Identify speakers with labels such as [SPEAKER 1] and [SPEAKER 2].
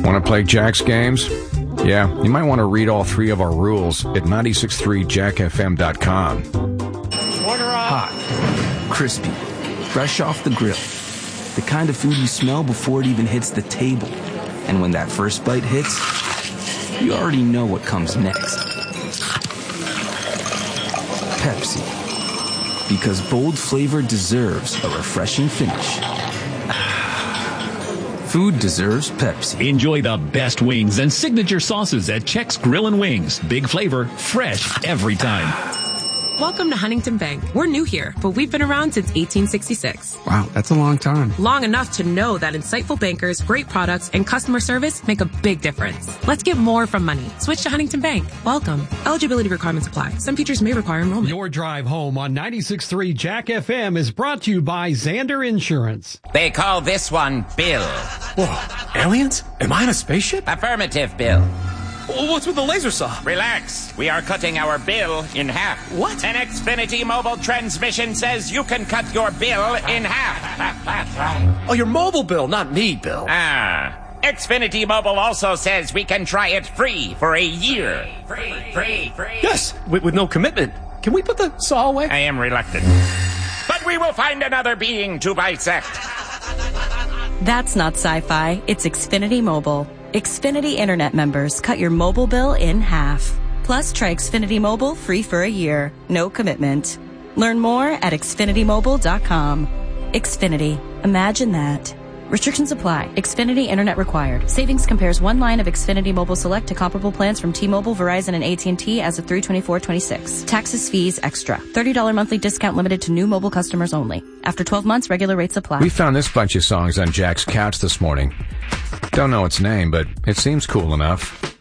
[SPEAKER 1] Want to play Jack's games? Yeah, you might want to read all 3 of our rules at 963jackfm.com.
[SPEAKER 2] Hot, crispy, fresh off the grill. The kind of food you smell before it even hits the table. And when that first bite hits, you already know what comes next. Pepsi. Because bold flavor deserves a refreshing finish. Food deserves Pepsi.
[SPEAKER 3] Enjoy the best wings and signature sauces at Check's Grill and Wings. Big flavor, fresh every time.
[SPEAKER 4] Welcome to Huntington Bank. We're new here, but we've been around since 1866.
[SPEAKER 5] Wow, that's a long time.
[SPEAKER 4] Long enough to know that insightful bankers, great products, and customer service make a big difference. Let's get more from money. Switch to Huntington Bank. Welcome. Eligibility requirements apply. Some features may require enrollment.
[SPEAKER 6] Your drive home on 96.3 Jack FM is brought to you by Xander Insurance.
[SPEAKER 7] They call this one Bill.
[SPEAKER 8] Whoa, aliens? Am I in a spaceship?
[SPEAKER 7] Affirmative, Bill.
[SPEAKER 8] What's with the laser saw?
[SPEAKER 7] Relax. We are cutting our bill in half.
[SPEAKER 8] What?
[SPEAKER 7] An Xfinity mobile transmission says you can cut your bill in half.
[SPEAKER 8] Oh, your mobile bill, not me, Bill.
[SPEAKER 7] Xfinity Mobile also says we can try it free for a year. Free.
[SPEAKER 8] Yes, with no commitment. Can we put the saw away?
[SPEAKER 7] I am reluctant. But we will find another being to bisect.
[SPEAKER 9] That's not sci-fi. It's Xfinity Mobile. Xfinity Internet members cut your mobile bill in half. Plus, try Xfinity Mobile free for a year. No commitment. Learn more at xfinitymobile.com. Xfinity. Imagine that. Restrictions apply. Xfinity Internet required. Savings compares one line of Xfinity Mobile Select to comparable plans from T-Mobile, Verizon, and AT&T as of 3/24/26. Taxes, fees, extra. $30 monthly discount limited to new mobile customers only. After 12 months, regular rates apply.
[SPEAKER 1] We found this bunch of songs on Jack's couch this morning. Don't know its name, but it seems cool enough.